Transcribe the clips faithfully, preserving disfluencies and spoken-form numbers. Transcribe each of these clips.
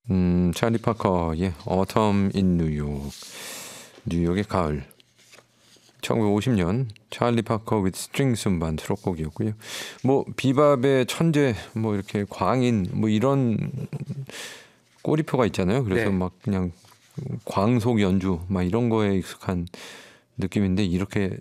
음, 찰리 파커의 Autumn in New York, 뉴욕의 가을. 천구백오십 년 찰리 파커 with 스트링스 음반 수록곡이었고요. 뭐 비밥의 천재, 뭐 이렇게 광인, 뭐 이런 꼬리표가 있잖아요. 그래서 네. 막 그냥 광속 연주, 막 이런 거에 익숙한 느낌인데 이렇게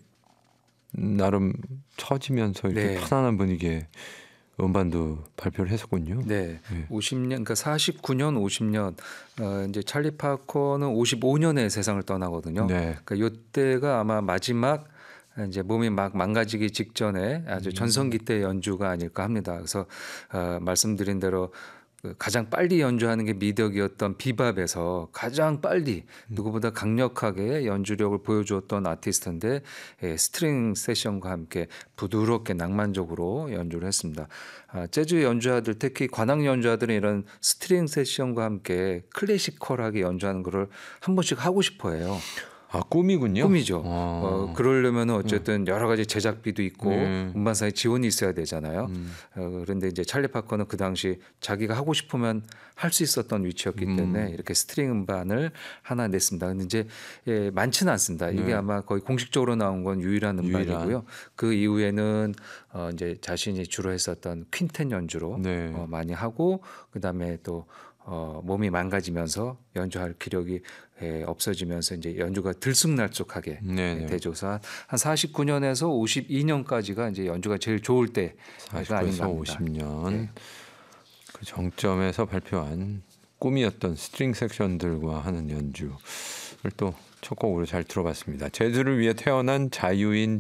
나름 처지면서 이렇게 네. 편안한 분위기의 음반도 발표를 했었군요. 네. 네. 오십 년, 그러니까 사십구 년, 오십 년, 어, 이제 찰리 파커는 오십오 년에 세상을 떠나거든요. 네. 그러니까 이때가 아마 마지막 이제 몸이 막 망가지기 직전에 아주 전성기 때 연주가 아닐까 합니다. 그래서 어, 말씀드린 대로 그 가장 빨리 연주하는 게 미덕이었던 비밥에서 가장 빨리 누구보다 강력하게 연주력을 보여주었던 아티스트인데 예, 스트링 세션과 함께 부드럽게 낭만적으로 연주를 했습니다. 아, 재즈 연주자들 특히 관악 연주자들은 이런 스트링 세션과 함께 클래시컬하게 연주하는 거를 한 번씩 하고 싶어해요. 아, 꿈이군요. 꿈이죠. 아. 어, 그러려면 어쨌든 여러 가지 제작비도 있고 음. 음반사에 지원이 있어야 되잖아요. 음. 어, 그런데 이제 찰리 파커는 그 당시 자기가 하고 싶으면 할 수 있었던 위치였기 음. 때문에 이렇게 스트링 음반을 하나 냈습니다. 근데 이제 예, 많지는 않습니다. 이게 네. 아마 거의 공식적으로 나온 건 유일한 유일한. 음반이고요. 그 이후에는 어, 이제 자신이 주로 했었던 퀸텐 연주로 네. 어, 많이 하고 그다음에 또 어, 몸이 망가지면서 연주할 기력이 예, 없어지면서 이제 연주가 들쑥날쑥하게 네네. 되줘서 한 사십구 년에서 오십이 년까지가 이제 연주가 제일 좋을 때가 아닌가 사십구에서 합니다. 오십 년 네. 그 정점에서 발표한 꿈이었던 스트링 섹션들과 하는 연주를 또 첫 곡으로 잘 들어봤습니다. 재즈를 위해 태어난 자유인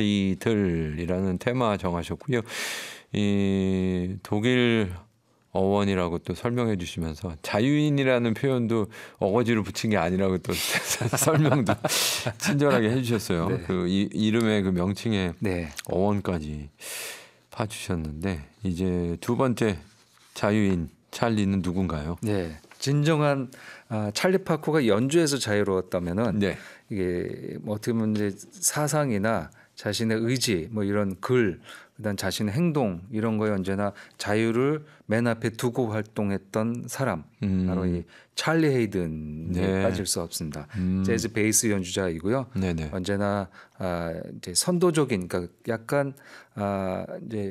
찰리들이라는 테마 정하셨고요. 이 독일 어원이라고 또 설명해 주시면서 자유인이라는 표현도 어거지로 붙인 게 아니라고 또 설명도 친절하게 해주셨어요. 네. 그 이, 이름의 그 명칭에 네. 어원까지 파주셨는데 이제 두 번째 자유인 찰리는 누군가요? 네. 진정한 아, 찰리 파커가 연주에서 자유로웠다면은 네. 이게 뭐 어떻게 보면 이제 사상이나 자신의 의지 뭐 이런 글 그다음 자신의 행동 이런 거에 언제나 자유를 맨 앞에 두고 활동했던 사람 음. 바로 이 찰리 헤이든이 네. 빠질 수 없습니다. 음. 재즈 베이스 연주자이고요. 네네. 언제나 아, 이제 선도적인 그러니까 약간 아, 이제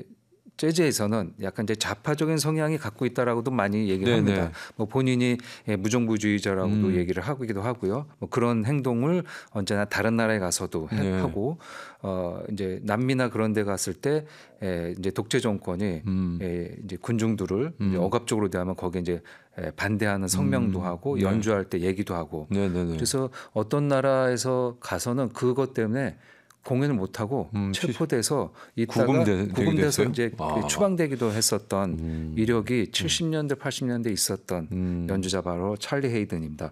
재즈에서는 약간 이제 좌파적인 성향이 갖고 있다라고도 많이 얘기를 네네. 합니다. 뭐 본인이 예, 무정부주의자라고도 음. 얘기를 하기도 하고요. 뭐 그런 행동을 언제나 다른 나라에 가서도 해- 네. 하고 어 이제 남미나 그런 데 갔을 때 에, 이제 독재 정권이 음. 에, 이제 군중들을 음. 이제 억압적으로 대하면 거기에 이제 에, 반대하는 성명도 음. 하고 네. 연주할 때 얘기도 하고 네네네. 그래서 어떤 나라에서 가서는 그것 때문에 공연을 못 하고 음, 체포돼서 있다가 구금돼- 되기도 구금돼서 했어요? 이제 아. 추방되기도 했었던 음. 이력이 칠십 년대 팔십 년대 있었던 음. 연주자 바로 찰리 헤이든입니다.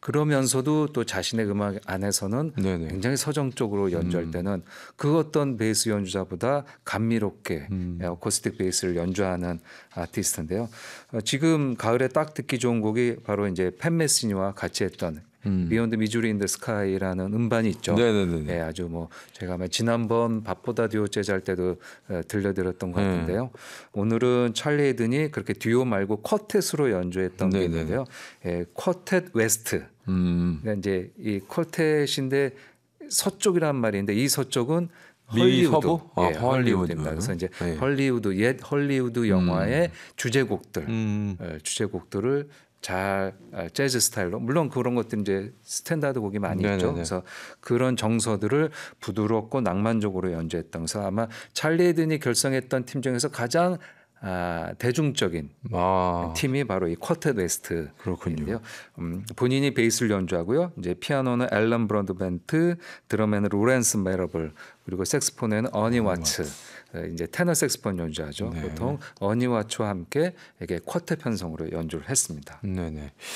그러면서도 또 자신의 음악 안에서는 네네. 굉장히 서정적으로 연주할 음. 때는 그 어떤 베이스 연주자보다 감미롭게 음. 어쿠스틱 베이스를 연주하는 아티스트인데요. 어, 지금 가을에 딱 듣기 좋은 곡이 바로 이제 팬 메시니와 같이 했던 음. 비욘드 미주리 인 더 스카이라는 음반이 있죠. 네네네. 예, 아주 뭐 제가 아마 지난번 밥보다 듀오 재즈 할 때도 어, 들려드렸던 것 네. 같은데요. 오늘은 찰리 헤든이 그렇게 듀오 말고 쿼텟으로 연주했던 게 네네네. 있는데요. 예, 쿼텟 웨스트. 음. 그러니까 이제 이 쿼텟인데 서쪽이란 말인데 이 서쪽은 미 헐리우드, 서부? 아, 예, 헐리우드. 헐리우드입니다. 그래서 이제 네. 헐리우드 옛 헐리우드 영화의 주제곡들, 음. 어, 주제곡들을 잘 어, 재즈 스타일로 물론 그런 것들 이제 스탠다드 곡이 많이 네네네. 있죠. 그래서 그런 정서들을 부드럽고 낭만적으로 연주했던. 그래서 아마 찰리 헤든이 결성했던 팀 중에서 가장 아, 대중적인 아. 팀이 바로 이 쿼텟 웨스트인데요. 그렇군요. 음, 본인이 베이스를 연주하고요. 이제 피아노는 앨런 브로드벤트, 드럼에는 로렌스 메러블, 그리고 색스폰에는 어니 와츠. 어, 이제 테너 색스폰 연주하죠. 네. 보통 어니 와츠와 함께 이게 쿼텟 편성으로 연주를 했습니다. 네네.